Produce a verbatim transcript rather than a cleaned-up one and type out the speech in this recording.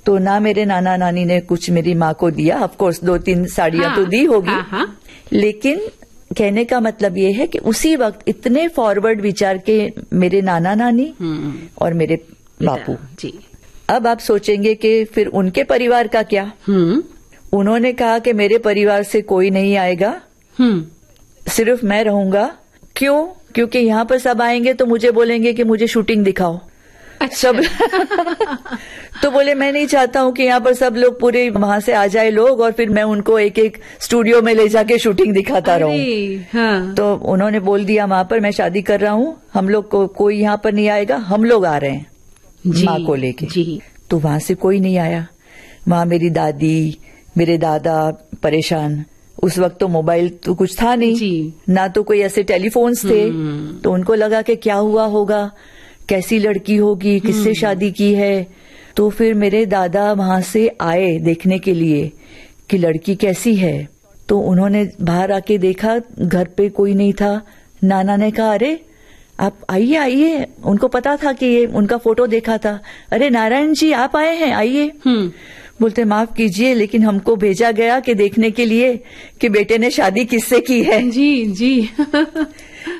तो ना मेरे नाना नानी ने कुछ मेरी माँ को दिया, ऑफ कोर्स दो तीन साड़ियां हाँ, तो दी होगी, हाँ, हाँ. लेकिन कहने का मतलब ये है कि उसी वक्त इतने फॉरवर्ड विचार के मेरे नाना नानी और मेरे बापू जी. अब आप सोचेंगे कि फिर उनके परिवार का क्या? हम्म. उन्होंने कहा कि मेरे परिवार से कोई नहीं आएगा, हम्म. सिर्फ मैं रहूंगा. क्यों? क्योंकि यहाँ पर सब आएंगे तो मुझे बोलेंगे कि मुझे शूटिंग दिखाओ. अच्छा. सब तो बोले मैं नहीं चाहता हूँ कि यहाँ पर सब लोग पूरे वहां से आ जाए लोग और फिर मैं उनको एक एक स्टूडियो में ले जाके शूटिंग दिखाता रहूं. हाँ. तो उन्होंने बोल दिया वहां पर मैं शादी कर रहा हूँ, हम लोग को कोई यहाँ पर नहीं आएगा, हम लोग आ रहे हैं माँ को लेके. जी. तो वहां से कोई नहीं आया. वहां मेरी दादी मेरे दादा परेशान. उस वक्त तो मोबाइल तो कुछ था नहीं जी. ना तो कोई ऐसे टेलीफोन्स थे. तो उनको लगा कि क्या हुआ होगा, कैसी लड़की होगी, किससे शादी की है. तो फिर मेरे दादा वहां से आए देखने के लिए कि लड़की कैसी है. तो उन्होंने बाहर आके देखा, घर पे कोई नहीं था. नाना ने कहा अरे आप आइए आइए. उनको पता था कि ये उनका फोटो देखा था. अरे नारायण जी आप आए हैं, आइए. बोलते माफ कीजिए लेकिन हमको भेजा गया कि देखने के लिए कि बेटे ने शादी किससे की है. जी जी.